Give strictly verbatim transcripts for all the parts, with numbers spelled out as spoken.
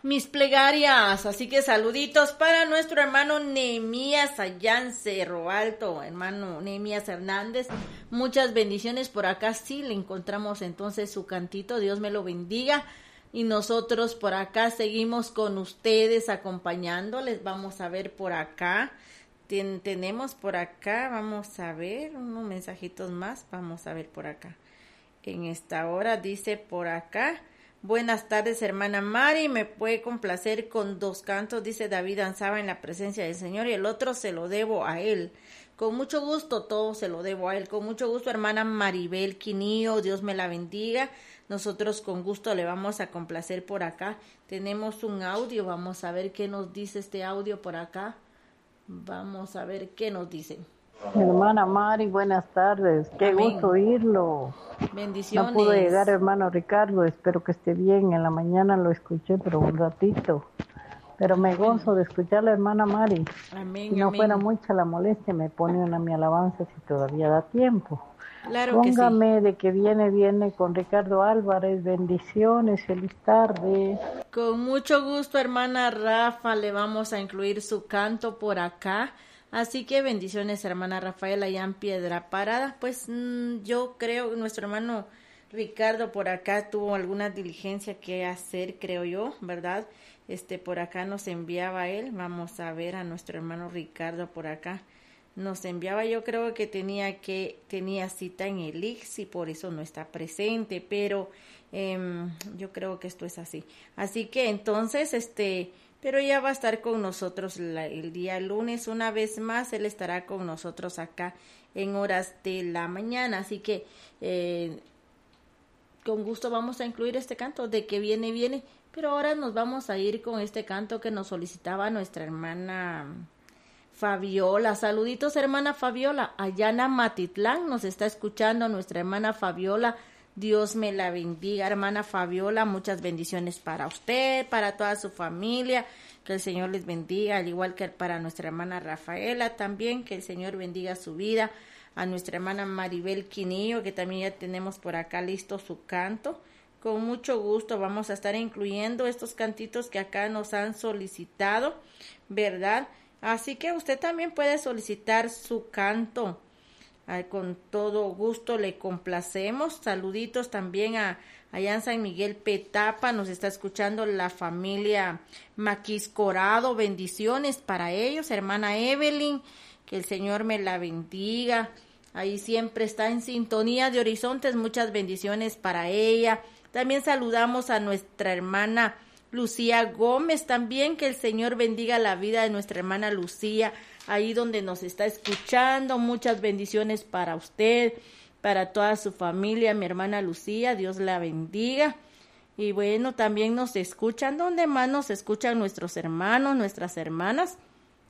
mis plegarias. Así que saluditos para nuestro hermano Nehemías allá en Cerro Alto, hermano Nehemías Hernández. Muchas bendiciones por acá. Sí, le encontramos entonces su cantito. Dios me lo bendiga. Y nosotros por acá seguimos con ustedes acompañándoles. Vamos a ver por acá. Ten, tenemos por acá, vamos a ver unos mensajitos más. Vamos a ver por acá. En esta hora dice por acá: buenas tardes, hermana Mari, me puede complacer con dos cantos, dice David Anzaba, en la presencia del Señor, y el otro se lo debo a él. Con mucho gusto, todo se lo debo a él. Con mucho gusto, hermana Maribel Quinillo, Dios me la bendiga. Nosotros con gusto le vamos a complacer por acá. Tenemos un audio, vamos a ver qué nos dice este audio por acá. Vamos a ver qué nos dice. Hermana Mari, buenas tardes. Qué Amén. Gusto oírlo. Bendiciones. No pudo llegar, hermano Ricardo. Espero que esté bien. En la mañana lo escuché, pero un ratito. Pero me gozo de escuchar a la hermana Mari. Amén, si no amén. fuera mucha la molestia, me pone una mi alabanza si todavía da tiempo. Claro que sí. Póngame de que viene, viene con Ricardo Álvarez. Bendiciones, feliz tarde. Con mucho gusto, hermana Rafa, le vamos a incluir su canto por acá. Así que bendiciones, hermana Rafaela, allá en Piedra Parada. Pues mmm, yo creo que nuestro hermano Ricardo por acá tuvo alguna diligencia que hacer, creo yo, ¿verdad? Este, por acá nos enviaba él. Vamos a ver a nuestro hermano Ricardo por acá. Nos enviaba, yo creo que tenía que tenía cita en el I C S y por eso no está presente, pero eh, yo creo que esto es así. Así que entonces, este, pero ya va a estar con nosotros la, el día lunes, una vez más, él estará con nosotros acá en horas de la mañana. Así que eh, con gusto vamos a incluir este canto de que viene, viene. Pero ahora nos vamos a ir con este canto que nos solicitaba nuestra hermana Fabiola. Saluditos, hermana Fabiola. Allá en Amatitlán nos está escuchando nuestra hermana Fabiola. Dios me la bendiga, hermana Fabiola. Muchas bendiciones para usted, para toda su familia. Que el Señor les bendiga, al igual que para nuestra hermana Rafaela también. Que el Señor bendiga su vida. A nuestra hermana Maribel Quinillo, que también ya tenemos por acá listo su canto. Con mucho gusto vamos a estar incluyendo estos cantitos que acá nos han solicitado, ¿verdad? Así que usted también puede solicitar su canto. Ay, con todo gusto le complacemos. Saluditos también a allá en San Miguel Petapa. Nos está escuchando la familia Maquiscorado. Bendiciones para ellos. Hermana Evelyn, que el Señor me la bendiga. Ahí siempre está en sintonía de Horizontes. Muchas bendiciones para ella. También saludamos a nuestra hermana Lucía Gómez también, que el Señor bendiga la vida de nuestra hermana Lucía, ahí donde nos está escuchando. Muchas bendiciones para usted, para toda su familia, mi hermana Lucía, Dios la bendiga. Y bueno, también nos escuchan, ¿dónde más nos escuchan nuestros hermanos, nuestras hermanas?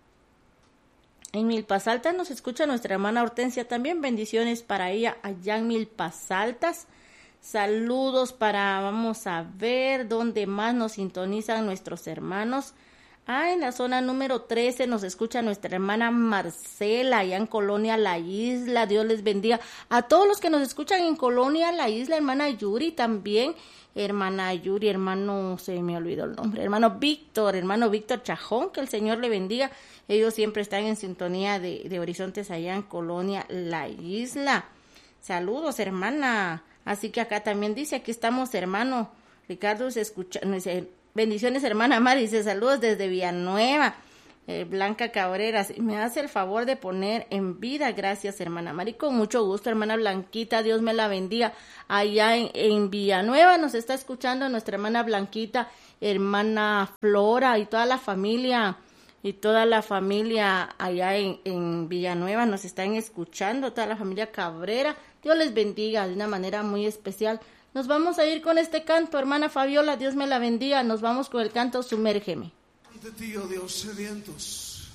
En Milpas Altas nos escucha nuestra hermana Hortensia también, bendiciones para ella allá en Milpas Altas. Saludos para, vamos a ver, dónde más nos sintonizan nuestros hermanos. Ah, en la zona número trece nos escucha nuestra hermana Marcela, allá en Colonia La Isla. Dios les bendiga. A todos los que nos escuchan en Colonia La Isla, hermana Yuri también. Hermana Yuri, hermano, se me olvidó el nombre. Hermano Víctor, hermano Víctor Chajón, que el Señor le bendiga. Ellos siempre están en sintonía de, de Horizontes allá en Colonia La Isla. Saludos, hermana. Así que acá también dice, aquí estamos, hermano Ricardo, se escucha, dice, bendiciones, hermana Mari, dice, saludos desde Villanueva. Eh, Blanca Cabrera, me hace el favor de poner en vida, gracias, hermana Mari, con mucho gusto, hermana Blanquita, Dios me la bendiga. Allá en, en Villanueva nos está escuchando nuestra hermana Blanquita, hermana Flora y toda la familia, y toda la familia allá en, en Villanueva nos están escuchando, toda la familia Cabrera. Dios les bendiga de una manera muy especial. Nos vamos a ir con este canto, hermana Fabiola, Dios me la bendiga. Nos vamos con el canto Sumérgeme. Ante ti, oh Dios, sedientos,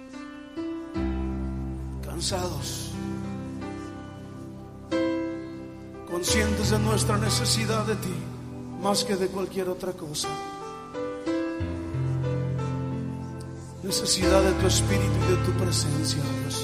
cansados, conscientes de nuestra necesidad de ti, más que de cualquier otra cosa. Necesidad de tu espíritu y de tu presencia, Dios.